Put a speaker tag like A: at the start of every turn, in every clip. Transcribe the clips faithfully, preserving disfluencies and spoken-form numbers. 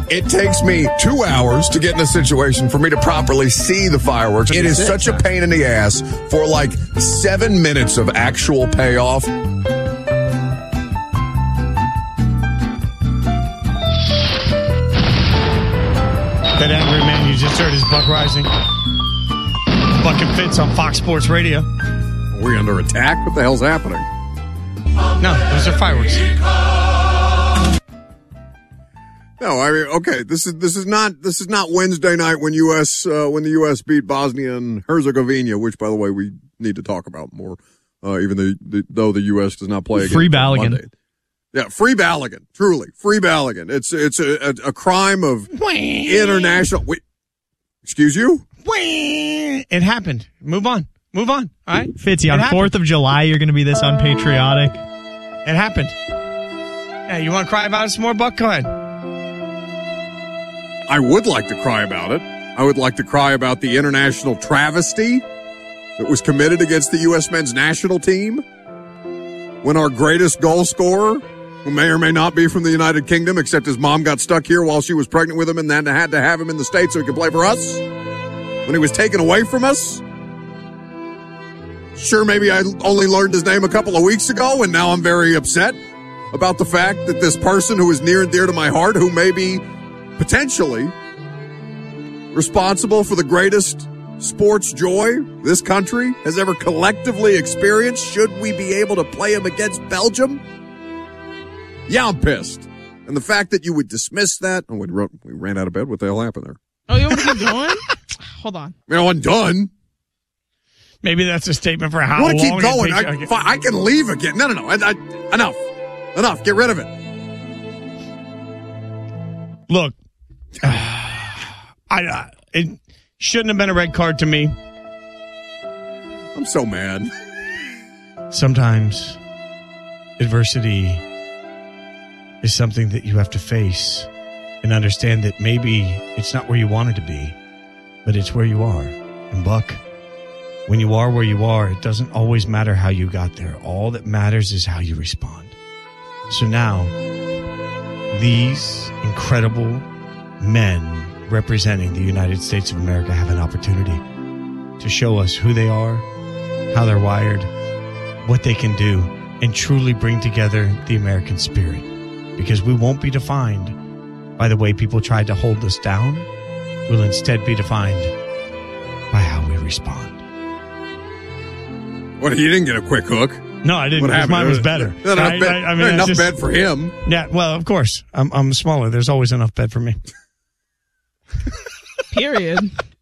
A: It takes me two hours to get in a situation for me to properly see the fireworks. It is such a pain in the ass for like seven minutes of actual payoff.
B: That angry man you just heard is Buck Rising. Buck and Fitz on Fox Sports Radio.
A: Are we under attack? What the hell's happening?
B: No, those are fireworks.
A: No, I mean, okay. This is this is not this is not Wednesday night when U S uh, when the U S beat Bosnia and Herzegovina, which, by the way, we need to talk about more. Uh, even the, the, though the U S does not play again.
C: Free Balogun.
A: Yeah, free Balogun. Truly, free Balogun. It's it's a, a, a crime of international. Wait, excuse you?
B: It happened. Move on. Move on. All right,
C: Fitzy, on Fourth of July, you're going to be this unpatriotic.
B: It happened. Hey, you want to cry about it some more, Buck? Go ahead.
A: I would like to cry about it. I would like to cry about the international travesty that was committed against the U S men's national team when our greatest goal scorer, who may or may not be from the United Kingdom, except his mom got stuck here while she was pregnant with him and then had to have him in the States so he could play for us, when he was taken away from us. Sure, maybe I only learned his name a couple of weeks ago, and now I'm very upset about the fact that this person who is near and dear to my heart, who may be potentially responsible for the greatest sports joy this country has ever collectively experienced, should we be able to play him against Belgium? Yeah, I'm pissed. And the fact that you would dismiss that, oh, we ran out of bed. What the hell happened there?
D: Oh, you want to keep going? Hold on.
A: I mean, I wasn't done.
B: Maybe that's a statement for how
A: long. I want to keep
B: long
A: going. I,
B: okay.
A: I can leave again. No, no, no. I, I, enough. Enough. Get rid of it.
B: Look, I, I it shouldn't have been a red card to me.
A: I'm so mad.
B: Sometimes adversity is something that you have to face and understand that maybe it's not where you wanted to be, but it's where you are. And Buck, when you are where you are, it doesn't always matter how you got there. All that matters is how you respond. So now, these incredible men representing the United States of America have an opportunity to show us who they are, how they're wired, what they can do, and truly bring together the American spirit. Because we won't be defined by the way people tried to hold us down. We'll instead be defined by how we respond.
A: What, you didn't get a quick hook?
B: No, I didn't.
A: What
B: because mine was better.
A: Not enough,
B: I,
A: bed,
B: I, I mean,
A: enough
B: just,
A: bed for him.
B: Yeah, well, of course. I'm, I'm smaller. There's always enough bed for me.
D: Period.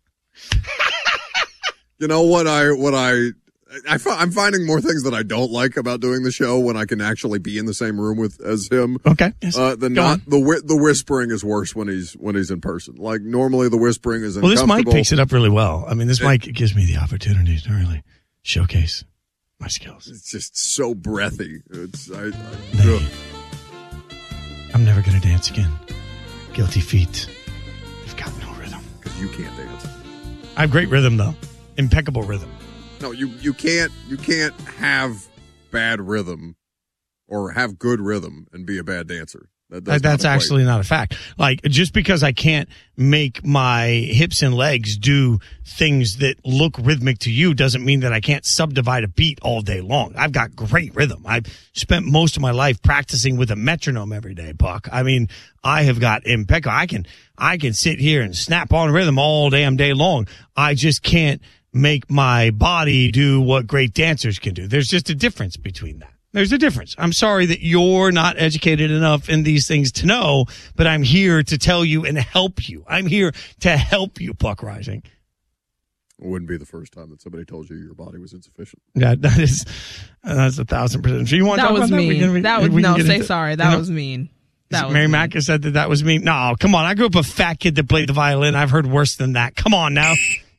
A: You know what I what I, I I'm finding more things that I don't like about doing the show when I can actually be in the same room with as him.
B: Okay. Yes.
A: Uh, the
B: Go
A: not
B: on.
A: the the whispering is worse when he's when he's in person. Like normally the whispering is
B: well. This
A: uncomfortable.
B: mic picks it up really well. I mean, this
A: It-
B: mic gives me the opportunity to really showcase my skills.
A: It's just so breathy. It's I, I
B: Nay.
A: ugh.
B: I'm never gonna dance again. Guilty feet. They've got no rhythm.
A: Because you can't dance.
B: I have great rhythm though. Impeccable rhythm.
A: No, you you can't you can't have bad rhythm or have good rhythm and be a bad dancer. That does
B: That- that's
A: not equate.
B: actually not a fact. Like, just because I can't make my hips and legs do things that look rhythmic to you doesn't mean that I can't subdivide a beat all day long. I've got great rhythm. I've spent most of my life practicing with a metronome every day, Buck. I mean, I have got impeccable. I can, I can sit here and snap on rhythm all damn day long. I just can't make my body do what great dancers can do. There's just a difference between that. There's a difference. I'm sorry that you're not educated enough in these things to know, but I'm here to tell you and help you. I'm here to help you, Buck Rising.
A: It wouldn't be the first time that somebody told you your body was insufficient.
B: Yeah, that is, uh, that's a thousand percent. So you want to
D: That
B: talk
D: was
B: about that? We
D: mean.
B: can- we-
D: That was
B: we can
D: no.
B: get
D: Say
B: into-
D: sorry.
B: you
D: That
B: know?
D: was mean. That was
B: Mary
D: mean.
B: Mack has said that that was mean. No, come on. I grew up a fat kid that played the violin. I've heard worse than that. Come on now.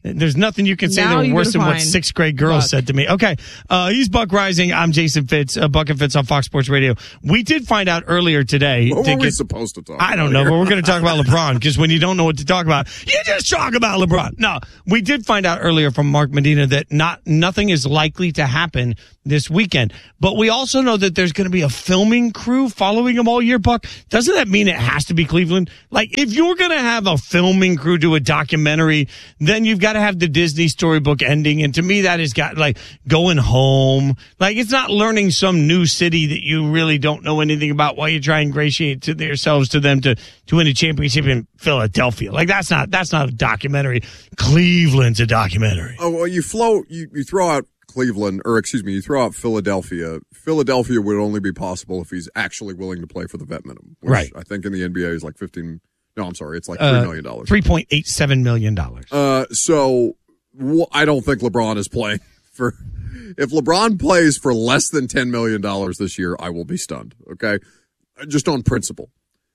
B: There's nothing you can say
D: Now
B: that
D: you're
B: worse than
D: gonna
B: what
D: find
B: sixth grade girls
D: Buck.
B: said to me. Okay, uh, he's Buck Rising. I'm Jason Fitz, uh, Buck and Fitz on Fox Sports Radio. We did find out earlier today.
A: What
B: to
A: were we
B: get,
A: supposed to talk
B: I don't
A: about
B: know,
A: here?
B: but we're going to talk about LeBron because when you don't know what to talk about, you just talk about LeBron. No, we did find out earlier from Mark Medina that not nothing is likely to happen this weekend. But we also know that there's going to be a filming crew following him all year, Buck. Doesn't that mean it has to be Cleveland? Like, if you're going to have a filming crew do a documentary, then you've got to have the Disney storybook ending. And to me, that has got, like, going home. Like, it's not learning some new city that you really don't know anything about while you try and ingratiate to yourselves to them to, to win a championship in Philadelphia. Like, that's not, that's not a documentary. Cleveland's a documentary.
A: Oh, well, you float, you, you throw out Cleveland, or excuse me, you throw out Philadelphia. Philadelphia would only be possible if he's actually willing to play for the vet minimum. Which
B: Right.
A: I think in the N B A is like fifteen. No, I'm sorry. It's like
B: Uh,
A: three million dollars.
B: three point eight seven million dollars.
A: Uh, so wh- I don't think LeBron is playing for, if LeBron plays for less than ten million dollars this year, I will be stunned. Okay. Just on principle.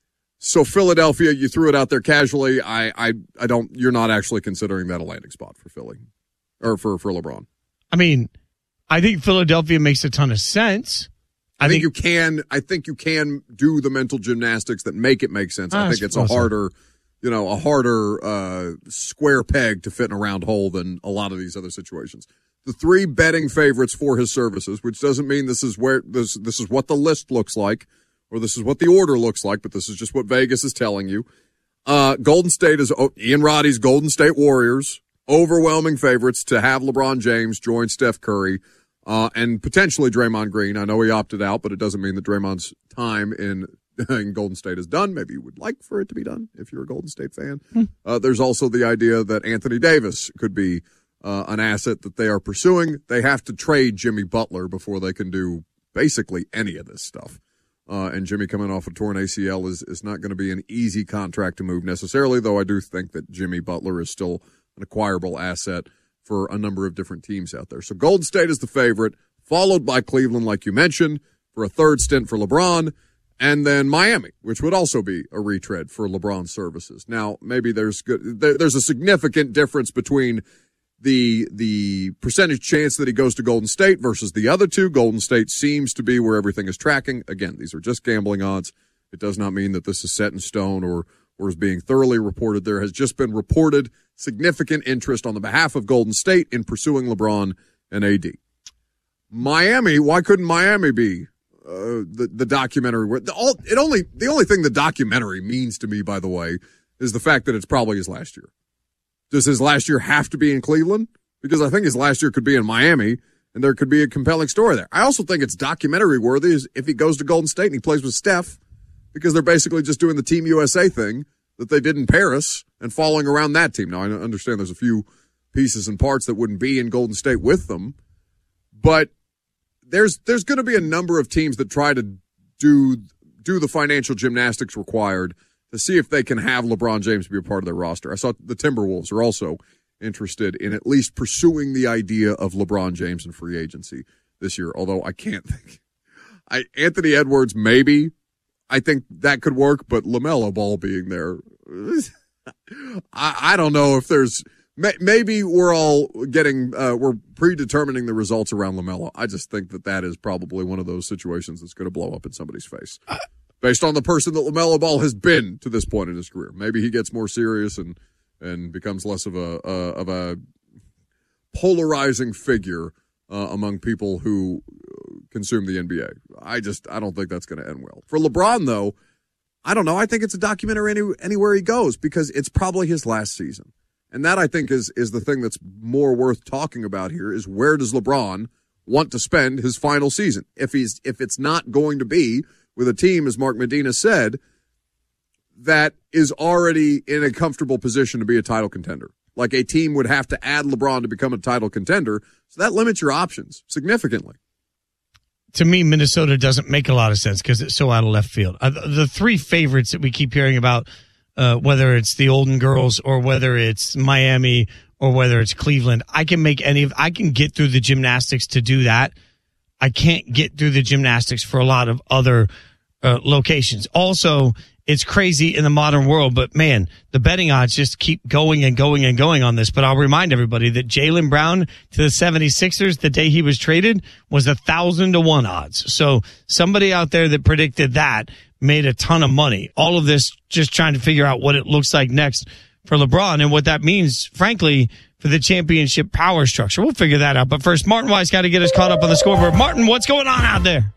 A: So Philadelphia, you threw it out there casually. I, I, I don't, you're not actually considering that a landing spot for Philly or for, for LeBron.
B: I mean, I think Philadelphia makes a ton of sense.
A: I, I think, think you can. I think you can do the mental gymnastics that make it make sense. I, I think it's a harder, you know, a harder uh, square peg to fit in a round hole than a lot of these other situations. The three betting favorites for his services, which doesn't mean this is where this this is what the list looks like, or this is what the order looks like, but this is just what Vegas is telling you. Uh, Golden State is oh, Ian Roddy's Golden State Warriors. Overwhelming favorites to have LeBron James join Steph Curry uh, and potentially Draymond Green. I know he opted out, but it doesn't mean that Draymond's time in, in Golden State is done. Maybe you would like for it to be done if you're a Golden State fan. Hmm. Uh, there's also the idea that Anthony Davis could be uh, an asset that they are pursuing. They have to trade Jimmy Butler before they can do basically any of this stuff. Uh, and Jimmy coming off a torn A C L is, is not going to be an easy contract to move necessarily, though I do think that Jimmy Butler is still an acquirable asset for a number of different teams out there. So Golden State is the favorite, followed by Cleveland, like you mentioned, for a third stint for LeBron, and then Miami, which would also be a retread for LeBron's services. Now, maybe there's good, there, there's a significant difference between the the percentage chance that he goes to Golden State versus the other two. Golden State seems to be where everything is tracking. Again, these are just gambling odds. It does not mean that this is set in stone or or is being thoroughly reported. There has just been reported significant interest on the behalf of Golden State in pursuing LeBron and A D. Miami, why couldn't Miami be uh, the the documentary? Where the, all, it only the only thing the documentary means to me, by the way, is the fact that it's probably his last year. Does his last year have to be in Cleveland? Because I think his last year could be in Miami, and there could be a compelling story there. I also think it's documentary worthy if he goes to Golden State and he plays with Steph, because they're basically just doing the Team U S A thing that they did in Paris and following around that team. Now, I understand there's a few pieces and parts that wouldn't be in Golden State with them, but there's there's going to be a number of teams that try to do do the financial gymnastics required to see if they can have LeBron James be a part of their roster. I saw the Timberwolves are also interested in at least pursuing the idea of LeBron James in free agency this year, although I can't think. I Anthony Edwards, maybe. I think that could work, but LaMelo Ball being there, I, I don't know if there's may, maybe we're all getting uh, we're predetermining the results around LaMelo. I just think that that is probably one of those situations that's going to blow up in somebody's face based on the person that LaMelo Ball has been to this point in his career. Maybe he gets more serious and and becomes less of a uh, of a polarizing figure uh, among people who consume the N B A. I just, I don't think that's going to end well. For LeBron, though, I don't know. I think it's a documentary any, anywhere he goes because it's probably his last season. And that, I think, is is the thing that's more worth talking about here is where does LeBron want to spend his final season? If he's if it's not going to be with a team, as Mark Medina said, that is already in a comfortable position to be a title contender. Like a team would have to add LeBron to become a title contender. So that limits your options significantly.
B: To me, Minnesota doesn't make a lot of sense because it's so out of left field. Uh, the three favorites that we keep hearing about, uh, whether it's the Golden Girls or whether it's Miami or whether it's Cleveland, I can make any of, I can get through the gymnastics to do that. I can't get through the gymnastics for a lot of other uh, locations. Also, it's crazy in the modern world, but man, the betting odds just keep going and going and going on this. But I'll remind everybody that Jaylen Brown to the seventy-sixers the day he was traded was a thousand to one odds. So somebody out there that predicted that made a ton of money. All of this just trying to figure out what it looks like next for LeBron and what that means, frankly, for the championship power structure. We'll figure that out. But first, Martin Weiss got to get us caught up on the scoreboard. Martin, what's going on out there?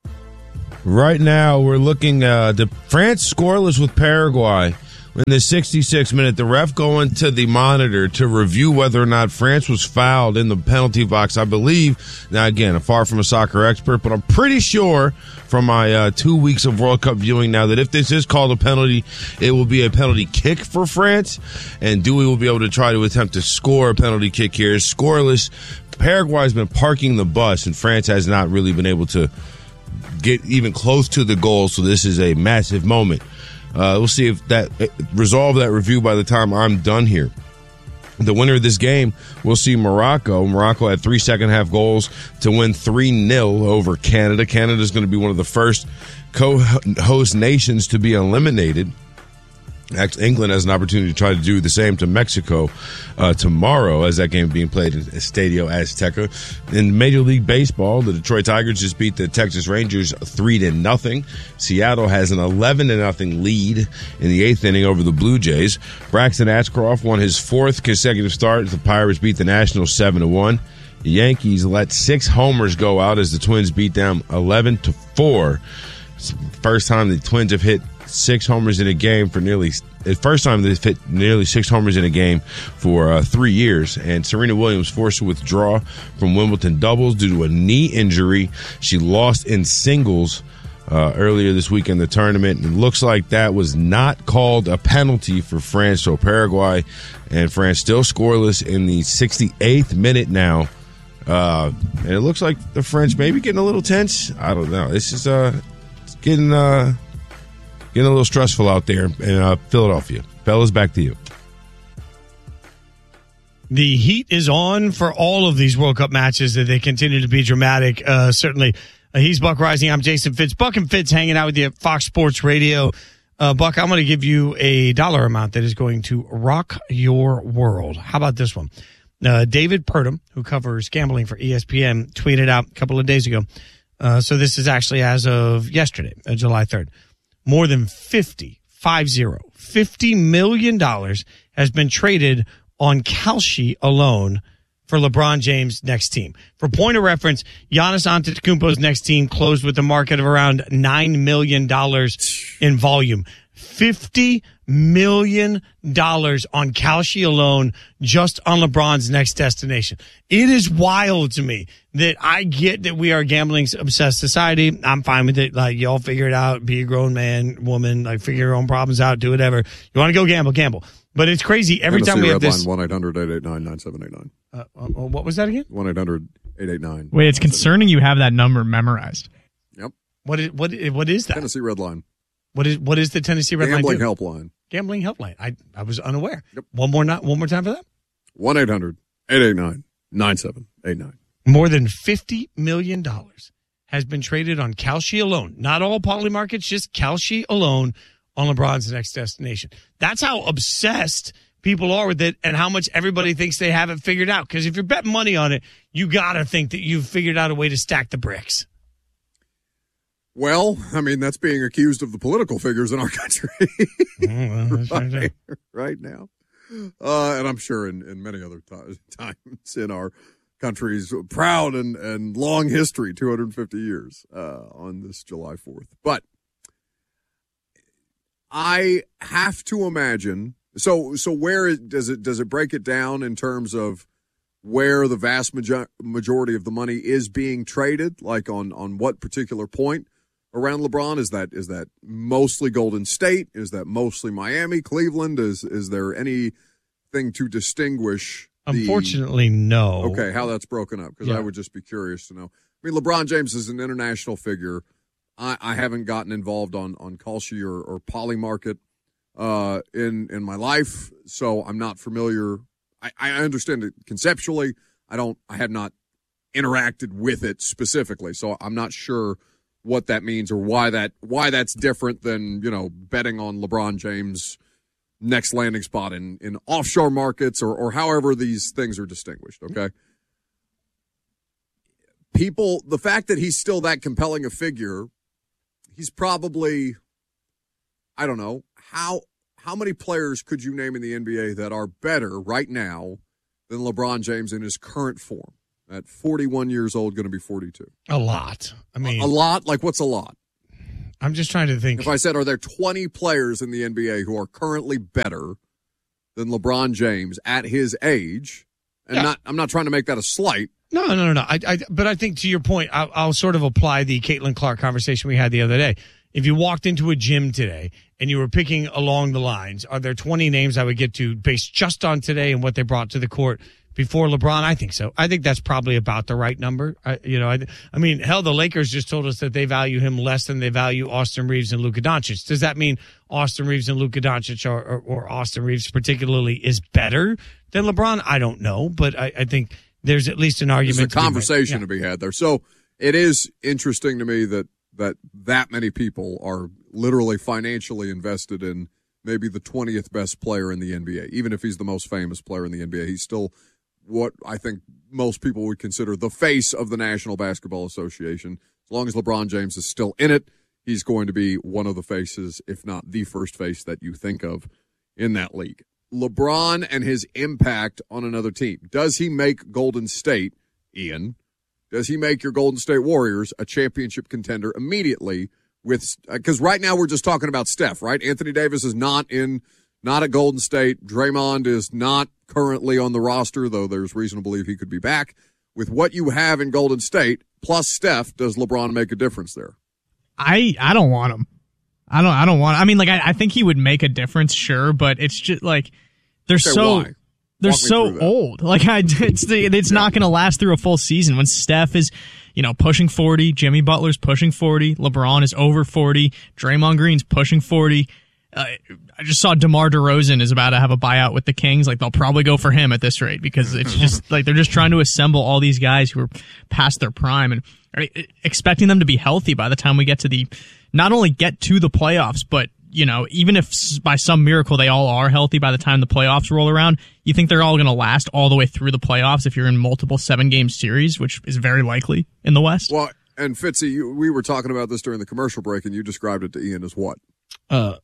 E: Right now, we're looking uh, to France scoreless with Paraguay. In the sixty-sixth minute, the ref going to the monitor to review whether or not France was fouled in the penalty box, I believe. Now, again, I'm far from a soccer expert, but I'm pretty sure from my uh, two weeks of World Cup viewing now that if this is called a penalty, it will be a penalty kick for France, and Dewey will be able to try to attempt to score a penalty kick here. Scoreless, Paraguay's been parking the bus, and France has not really been able to get even close to the goal, so this is a massive moment. Uh, we'll see if that uh, resolve that review by the time I'm done here. The winner of this game, we'll see Morocco. Morocco had three second half goals to win three nil over Canada. Canada is going to be one of the first co-host nations to be eliminated. England has an opportunity to try to do the same to Mexico uh, tomorrow as that game being played in Estadio Azteca. In Major League Baseball, the Detroit Tigers just beat the Texas Rangers three to nothing. Seattle has an eleven to nothing lead in the eighth inning over the Blue Jays. Braxton Ashcroft won his fourth consecutive start as the Pirates beat the Nationals seven to one. The Yankees let six homers go out as the Twins beat them eleven to four. It's the first time the Twins have hit six homers in a game for nearly the first time they've hit nearly six homers in a game for uh, three years. And Serena Williams forced to withdraw from Wimbledon doubles due to a knee injury. She lost in singles uh, earlier this week in the tournament. And it looks like that was not called a penalty for France. So Paraguay and France still scoreless in the sixty-eighth minute now. Uh, and it looks like the French maybe getting a little tense. I don't know. This is uh, it's getting uh. Getting a little stressful out there in uh, Philadelphia. Fellas, back to you.
B: The heat is on for all of these World Cup matches that they continue to be dramatic. Uh, certainly, uh, he's Buck Rising. I'm Jason Fitz. Buck and Fitz hanging out with you at Fox Sports Radio. Uh, Buck, I'm going to give you a dollar amount that is going to rock your world. How about this one? Uh, David Purdom, who covers gambling for E S P N, tweeted out a couple of days ago. Uh, so this is actually as of yesterday, uh, July third. More than fifty, five zero, fifty million dollars has been traded on Kalshi alone for LeBron James' next team. For point of reference, Giannis Antetokounmpo's next team closed with a market of around nine million dollars in volume. fifty million dollars on Kalshi alone just on LeBron's next destination. It is wild to me that I get that we are a gambling obsessed society. I'm fine with it. Like, y'all figure it out. Be a grown man, woman, like figure your own problems out, do whatever. You want to go gamble, gamble. But it's crazy. Every
A: Tennessee
B: time we have
A: Red
B: this.
A: one eight hundred eight eight nine nine seven eight nine.
B: Uh, uh, what was that again?
A: one eight hundred eight eight nine.
C: Wait, it's concerning you have that number memorized.
A: Yep.
B: What is, what, what is that?
A: Tennessee Red Line.
B: What is what is the Tennessee Red
A: Gambling
B: Line?
A: Helpline.
B: Gambling Helpline. I I was unaware.
A: Yep.
B: One more not one more time for that.
A: one eight hundred eight eight nine nine seven eight nine.
B: More than fifty million dollars has been traded on Kalshi alone. Not all poly markets, just Kalshi alone on LeBron's next destination. That's how obsessed people are with it and how much everybody thinks they have it figured out. Because if you're betting money on it, you got to think that you've figured out a way to stack the bricks.
A: Well, I mean, that's being accused of the political figures in our country
B: Oh, well,
A: right, right now. Uh, and I'm sure in, in many other t- times in our country's proud and, and long history, two hundred fifty years uh, on this July fourth. But I have to imagine, so so where is, does it does it break it down in terms of where the vast major- majority of the money is being traded, like on, on what particular point around LeBron? Is that is that mostly Golden State? Is that mostly Miami, Cleveland? Is is there anything to distinguish? The,
B: Unfortunately, no.
A: Okay, how that's broken up, because
B: Yeah.
A: I would just be curious to know. I mean, LeBron James is an international figure. I, I haven't gotten involved on on Kalshi or, or Poly Market uh, in in my life, so I'm not familiar. I, I understand it conceptually. I don't. I have not interacted with it specifically, so I'm not sure what that means or why that why that's different than, you know, betting on LeBron James' next landing spot in, in offshore markets or, or however these things are distinguished, okay? People, the fact that he's still that compelling a figure, he's probably, I don't know, how how many players could you name in the N B A that are better right now than LeBron James in his current form? At forty-one years old, going to be forty-two.
B: A lot. I mean,
A: a, a lot? Like, what's a lot?
B: I'm just trying to think.
A: If I said, are there twenty players in the N B A who are currently better than LeBron James at his age? And
B: yeah.
A: not, I'm not trying to make that a slight.
B: No, no, no, no. I, I, but I think to your point, I'll, I'll sort of apply the Caitlin Clark conversation we had the other day. If you walked into a gym today and you were picking along the lines, are there twenty names I would get to based just on today and what they brought to the court before LeBron? I think so. I think that's probably about the right number. I, you know, I, I mean, hell, the Lakers just told us that they value him less than they value Austin Reeves and Luka Doncic. Does that mean Austin Reeves and Luka Doncic or, or, or Austin Reeves particularly is better than LeBron? I don't know, but I, I think there's at least an argument.
A: There's a
B: to
A: conversation
B: be
A: to be had there. So it is interesting to me that that that many people are literally financially invested in maybe the twentieth best player in the N B A. Even if he's the most famous player in the N B A, he's still what I think most people would consider the face of the National Basketball Association. As long as LeBron James is still in it, he's going to be one of the faces, if not the first face that you think of in that league. LeBron and his impact on another team. Does he make Golden State, Ian, does he make your Golden State Warriors a championship contender immediately? With because right now we're just talking about Steph, right? Anthony Davis is not in, not at Golden State. Draymond is not currently on the roster, though there's reason to believe he could be back. With what you have in Golden State plus Steph, does LeBron make a difference there?
C: I I don't want him. I don't I don't want. I mean, like I, I think he would make a difference, sure, but it's just like they're
A: okay,
C: so.
A: Why?
C: They're so old. Like I, it's it's yeah. not going to last through a full season. When Steph is, you know, pushing forty, Jimmy Butler's pushing forty, LeBron is over forty, Draymond Green's pushing forty. Uh, I just saw DeMar DeRozan is about to have a buyout with the Kings. Like they'll probably go for him at this rate because it's just like they're just trying to assemble all these guys who are past their prime and are expecting them to be healthy by the time we get to the, not only get to the playoffs, but you know, even if by some miracle they all are healthy by the time the playoffs roll around, you think they're all going to last all the way through the playoffs if you're in multiple seven-game series, which is very likely in the West?
A: Well, and Fitzy, you, we were talking about this during the commercial break, and you described it to Ian as what?
B: Uh,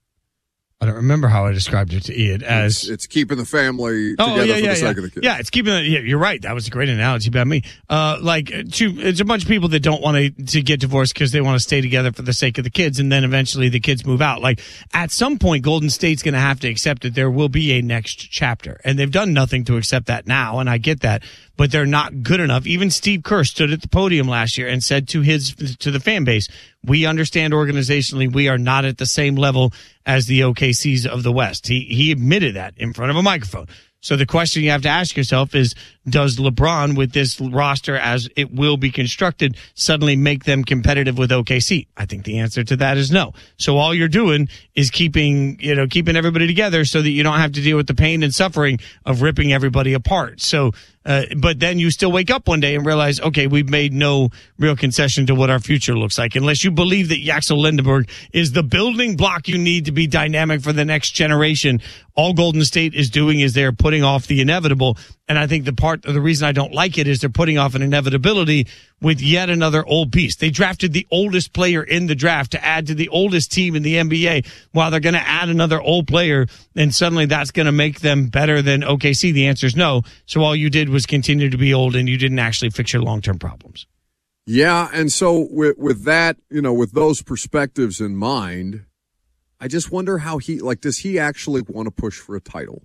B: I don't remember how I described it to Ian as
A: it's, it's keeping the family
B: oh,
A: together
B: yeah,
A: for
B: yeah,
A: the sake
B: yeah.
A: of the kids.
B: Yeah, it's keeping. The, yeah, you're right. That was a great analogy by me. Uh, like, to, it's a bunch of people that don't want to to get divorced because they want to stay together for the sake of the kids, and then eventually the kids move out. Like, at some point, Golden State's going to have to accept that there will be a next chapter, and they've done nothing to accept that now, and I get that. But they're not good enough. Even Steve Kerr stood at the podium last year and said to his to the fan base, we understand organizationally we are not at the same level as the O K Cs of the West. He he admitted that in front of a microphone. So the question you have to ask yourself is, does LeBron, with this roster as it will be constructed, suddenly make them competitive with O K C? I think the answer to that is no. So all you're doing is keeping, you know, keeping everybody together so that you don't have to deal with the pain and suffering of ripping everybody apart. So, uh, but then you still wake up one day and realize, okay, we've made no real concession to what our future looks like. Unless you believe that Yaxel Lindenberg is the building block you need to be dynamic for the next generation, all Golden State is doing is they're putting off the inevitable. And I think the part of the reason I don't like it is they're putting off an inevitability with yet another old piece. They drafted the oldest player in the draft to add to the oldest team in the N B A while they're going to add another old player, and suddenly that's going to make them better than O K C. The answer is no. So all you did was continue to be old and you didn't actually fix your long-term problems.
A: Yeah, and so with, with that, you know, with those perspectives in mind, I just wonder how he, like, does he actually want to push for a title?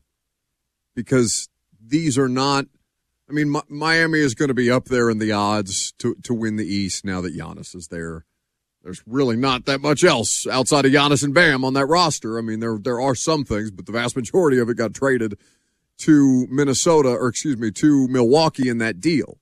A: Because these are not, I mean, Mi- Miami is going to be up there in the odds to, to win the East now that Giannis is there. There's really not that much else outside of Giannis and Bam on that roster. I mean, there there are some things, but the vast majority of it got traded to Minnesota, or excuse me, to Milwaukee in that deal.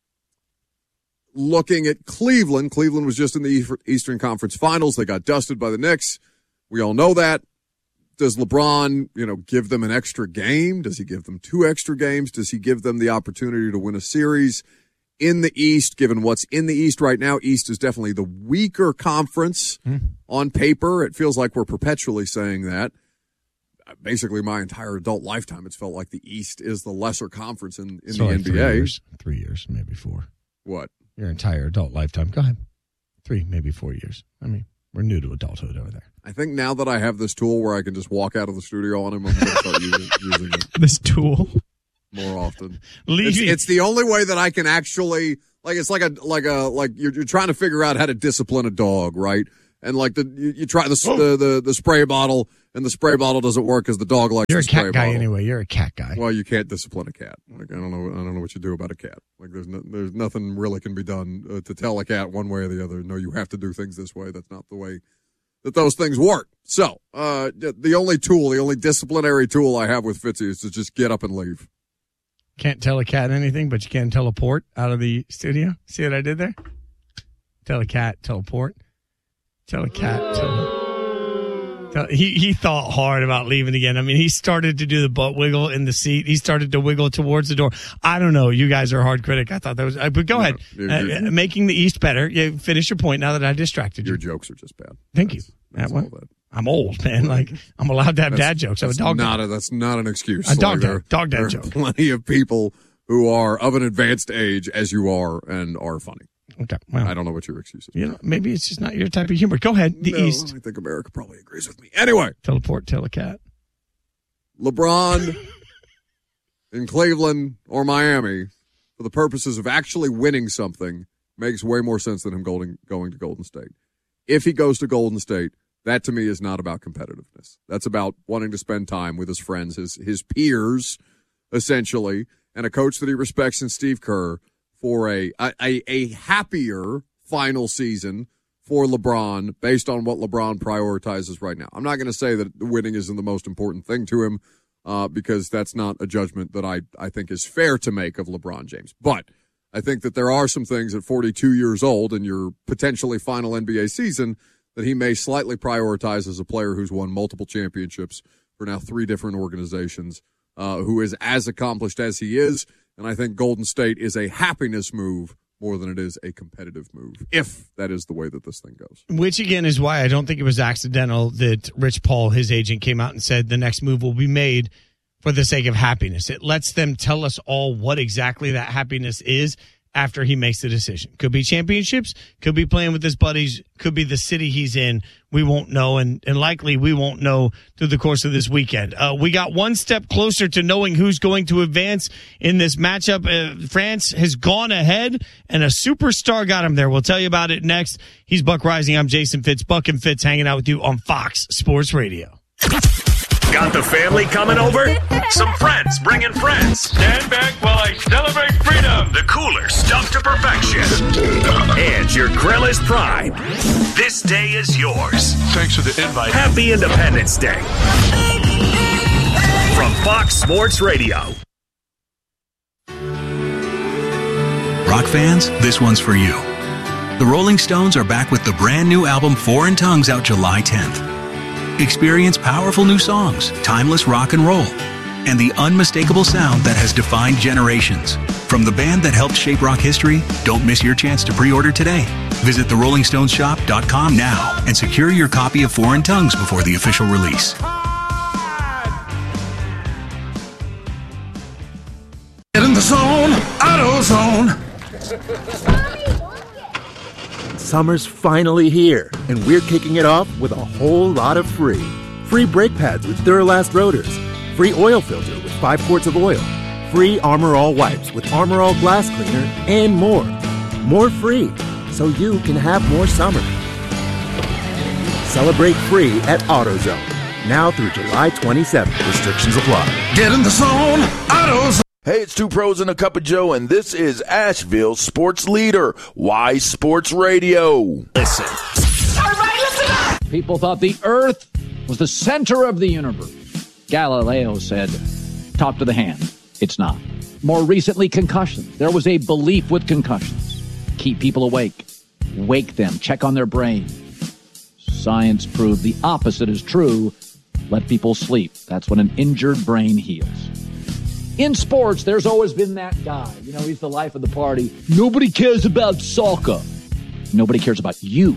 A: Looking at Cleveland, Cleveland was just in the Eastern Conference Finals. They got dusted by the Knicks. We all know that. Does LeBron, you know, give them an extra game? Does he give them two extra games? Does he give them the opportunity to win a series? in the East, given what's in the East right now, East is definitely the weaker conference mm. on paper. It feels like we're perpetually saying that. Basically, my entire adult lifetime, it's felt like the East is the lesser conference in, in the
B: like
A: N B A.
B: Three years, three years, maybe four.
A: What?
B: Your entire adult lifetime. Go ahead. Three, maybe four years. I mean, we're new to adulthood over there.
A: I think now that I have this tool where I can just walk out of the studio on him, I'm going to start using, using it.
C: This tool?
A: More often. It's, it's the only way that I can actually, like, it's like a, like a, like you're, you're trying to figure out how to discipline a dog, right? And like the, you, you try the, oh. the, the, the spray bottle and the spray bottle doesn't work because the dog likes
B: You're
A: the spray
B: a cat guy
A: bottle.
B: anyway. You're a cat guy.
A: Well, you can't discipline a cat. Like, I don't know, I don't know what you do about a cat. Like, there's no, there's nothing really can be done uh, to tell a cat one way or the other. No, you have to do things this way. That's not the way that those things work. So, uh, the only tool, the only disciplinary tool I have with Fitzy is to just get up and leave.
B: Can't tell a cat anything, but you can teleport out of the studio. See what I did there? Tell a cat, teleport. Tell a cat, tele- tell, he, he thought hard about leaving again. I mean, he started to do the butt wiggle in the seat. He started to wiggle towards the door. I don't know. You guys are a hard critic. I thought that was, uh, but go no, ahead. You're, you're, uh, making the East better. You finish your point now that I distracted you.
A: Your jokes are just bad.
B: Thank
A: that's,
B: you.
A: That's
B: that one. I'm old, man. Like, I'm allowed to have
A: that's,
B: dad jokes. I'm a dog
A: not
B: dad.
A: A, that's not an excuse.
B: A dog
A: like,
B: dad. Dog dad
A: there
B: joke.
A: There are plenty of people who are of an advanced age, as you are, and are funny.
B: Okay. Well,
A: I don't know what your excuse is.
B: You know, maybe it's just not your type of humor. Go ahead. The
A: no,
B: East.
A: I think America probably agrees with me. Anyway.
B: Teleport, tell a cat.
A: LeBron in Cleveland or Miami, for the purposes of actually winning something, makes way more sense than him going, going to Golden State. If he goes to Golden State, that to me is not about competitiveness. That's about wanting to spend time with his friends, his his peers, essentially, and a coach that he respects in Steve Kerr for a a, a happier final season for LeBron based on what LeBron prioritizes right now. I'm not going to say that winning isn't the most important thing to him uh, because that's not a judgment that I, I think is fair to make of LeBron James. But I think that there are some things at forty-two years old in your potentially final N B A season that he may slightly prioritize as a player who's won multiple championships for now three different organizations, uh, who is as accomplished as he is. And I think Golden State is a happiness move more than it is a competitive move, if that is the way that this thing goes.
B: Which, again, is why I don't think it was accidental that Rich Paul, his agent, came out and said the next move will be made for the sake of happiness. It lets them tell us all what exactly that happiness is after he makes the decision. Could be championships, could be playing with his buddies, could be the city he's in. We won't know, and, and likely we won't know through the course of this weekend. Uh, we got one step closer to knowing who's going to advance in this matchup. Uh, France has gone ahead, and a superstar got him there. We'll tell you about it next. He's Buck Rising. I'm Jason Fitz. Buck and Fitz hanging out with you on Fox Sports Radio.
F: Got the family coming over? Some friends bringing friends.
G: Stand back while I celebrate freedom.
F: The cooler stuffed to perfection. And your grill is primed. This day is yours.
G: Thanks for the invite.
F: Happy Independence Day. From Fox Sports Radio.
H: Rock fans, this one's for you. The Rolling Stones are back with the brand new album Foreign Tongues out July tenth. Experience powerful new songs, timeless rock and roll, and the unmistakable sound that has defined generations. From the band that helped shape rock history, don't miss your chance to pre-order today. Visit the rolling stones shop dot com now and secure your copy of Foreign Tongues before the official release.
I: Get in the zone, AutoZone. Summer's finally here, and we're kicking it off with a whole lot of free. Free brake pads with Duralast rotors. Free oil filter with five quarts of oil. Free Armor All wipes with Armor All glass cleaner, and more. More free, so you can have more summer. Celebrate free at AutoZone. Now through July twenty-seventh. Restrictions apply. Get in the zone, AutoZone.
J: Hey, it's Two Pros and a Cup of Joe, and this is Asheville's sports leader, Y Sports Radio.
F: Listen.
K: Everybody listen up! People thought the Earth was the center of the universe. Galileo said, talk to the hand. It's not. More recently, concussions. There was a belief with concussions. Keep people awake. Wake them. Check on their brain. Science proved the opposite is true. Let people sleep. That's when an injured brain heals. In sports, there's always been that guy. You know, he's the life of the party. Nobody cares about soccer. Nobody cares about you.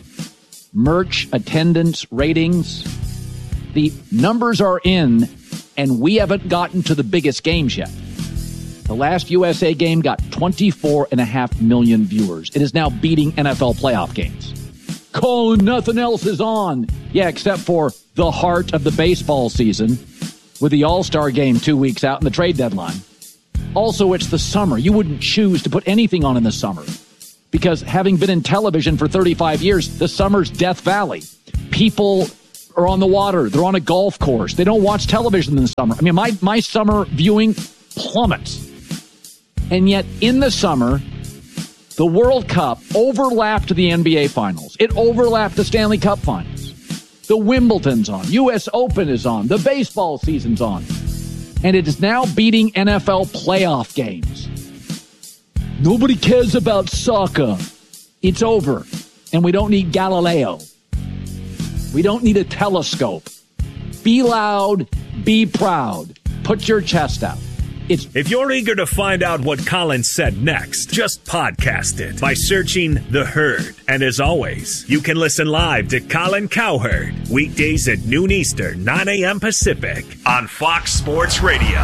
K: Merch, attendance, ratings. The numbers are in, and we haven't gotten to the biggest games yet. The last U S A game got twenty-four and a half million viewers. It is now beating N F L playoff games. Colin, nothing else is on. Yeah, except for the heart of the baseball season with the All-Star game two weeks out and the trade deadline. Also, it's the summer. You wouldn't choose to put anything on in the summer because having been in television for thirty-five years, the summer's Death Valley. People are on the water. They're on a golf course. They don't watch television in the summer. I mean, my, my summer viewing plummets. And yet, in the summer, the World Cup overlapped the N B A Finals. It overlapped the Stanley Cup Finals. The Wimbledon's on. U S Open is on. The baseball season's on. And it is now beating N F L playoff games. Nobody cares about soccer. It's over. And we don't need Galileo. We don't need a telescope. Be loud. Be proud. Put your chest out. It's
F: if you're eager to find out what Colin said next, just podcast it by searching The Herd. And as always, you can listen live to Colin Cowherd weekdays at noon Eastern, nine a.m. Pacific on Fox Sports Radio.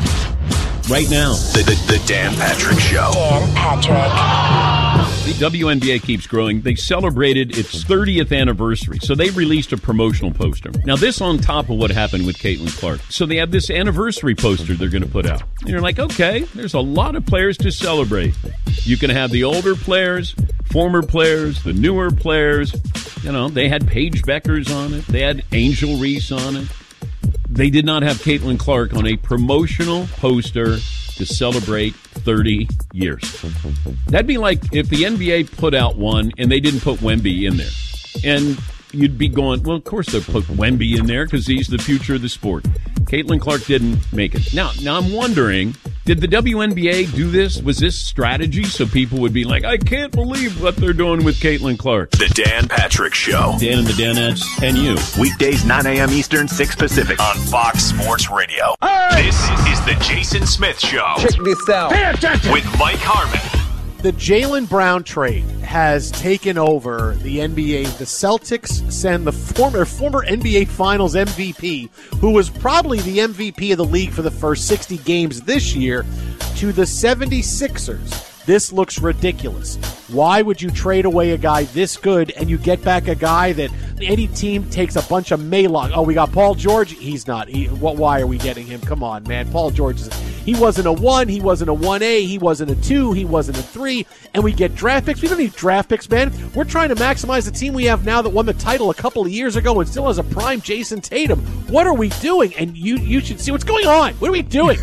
L: Right now, the, the, the Dan Patrick Show.
M: Dan Patrick.
L: The W N B A keeps growing. They celebrated its thirtieth anniversary, so they released a promotional poster. Now, this on top of what happened with Caitlin Clark. So they have this anniversary poster they're going to put out. And you're like, okay, there's a lot of players to celebrate. You can have the older players, former players, the newer players. You know, they had Paige Beckers on it. They had Angel Reese on it. They did not have Caitlin Clark on a promotional poster to celebrate thirty years. That'd be like if the N B A put out one and they didn't put Wemby in there. And you'd be going, well, of course they'll put Wemby in there because he's the future of the sport. Caitlin Clark didn't make it. Now, now I'm wondering, did the W N B A do this? Was this strategy so people would be like, I can't believe what they're doing with Caitlin Clark?
F: The Dan Patrick Show.
L: Dan and the Danettes and you.
F: Weekdays, nine a.m. Eastern, six Pacific on Fox Sports Radio.
M: Hey!
F: This is the Jason Smith Show.
N: Check this out.
F: Pay attention. With Mike Harmon.
O: The Jaylen Brown trade has taken over the N B A. The Celtics send the former former N B A Finals M V P, who was probably the M V P of the league for the first sixty games this year, to the seventy-sixers. This looks ridiculous. Why would you trade away a guy this good and you get back a guy that any team takes a bunch of Maylog? Oh, we got Paul George. He's not. He, what? Why are we getting him? Come on, man. Paul George is. He wasn't a one. He wasn't a one A. He wasn't a two. He wasn't a three. And we get draft picks. We don't need draft picks, man. We're trying to maximize the team we have now that won the title a couple of years ago and still has a prime Jason Tatum. What are we doing? And you you should see what's going on. What are we doing?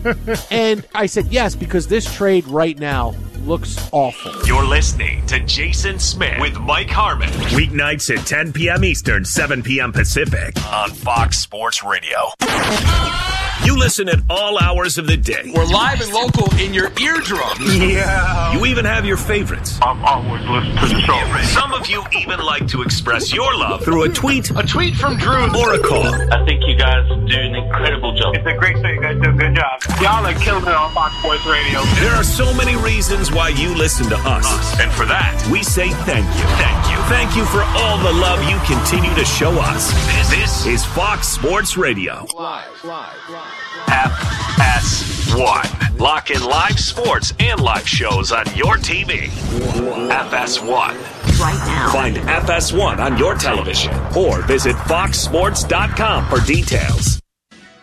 O: And I said yes because this trade right now looks awful.
F: You're listening to Jason Smith with Mike Harmon. Weeknights at ten p.m. Eastern, seven p.m. Pacific on Fox Sports Radio. You listen at all hours of the day.
N: We're live and local in your eardrums.
F: Yeah. You even have your favorites.
G: I'm always listening to the show.
F: Some of you even like to express your love through a tweet,
N: a tweet from Drew,
F: or a call.
P: I think you guys do an incredible job.
G: It's a great show. You guys do a good job. Y'all are killing it on Fox Sports Radio.
F: There are so many reasons why you listen to us. us. And for that, we say thank you. Thank you. Thank you for all the love you continue to show us. This, this is Fox Sports Radio.
N: Live, live, live.
F: F S one. Lock in live sports and live shows on your T V. F S one.
M: Right now.
F: Find F S one on your television or visit fox sports dot com for details.